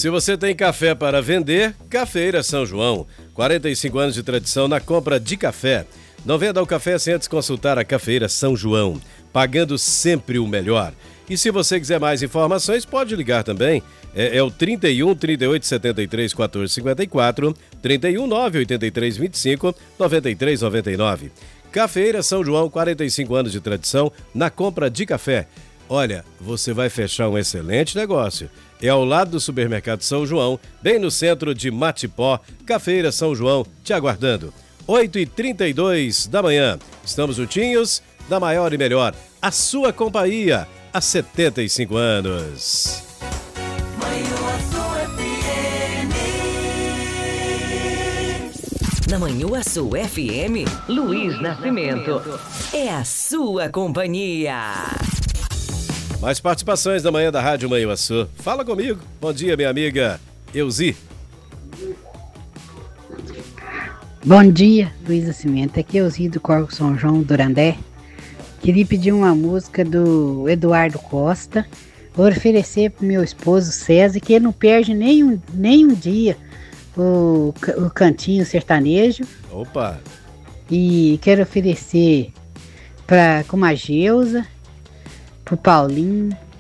Se você tem café para vender, Cafeira São João. 45 anos de tradição na compra de café. Não venda o café sem antes consultar a Cafeira São João, pagando sempre o melhor. E se você quiser mais informações, pode ligar também. É o 31 38 73 14 54, 31 9 83 25 93 99. Cafeira São João, 45 anos de tradição na compra de café. Olha, você vai fechar um excelente negócio. É ao lado do Supermercado São João, bem no centro de Matipó. Cafeira São João, te aguardando. 8h32 da manhã. Estamos juntinhos, da maior e melhor, a sua companhia, há 75 anos. Na Manhuaçu FM, Luiz Nascimento. É a sua companhia. Mais participações da manhã da Rádio Manhuaçu. Fala comigo. Bom dia, minha amiga Euzi. Bom dia, Luiz Nascimento. Aqui é Euzi do Corpo São João Durandé. Queria pedir uma música do Eduardo Costa. Vou oferecer pro meu esposo César, que ele não perde nenhum dia o cantinho sertanejo. Opa! E quero oferecer com a Geusa, pro Paulinho,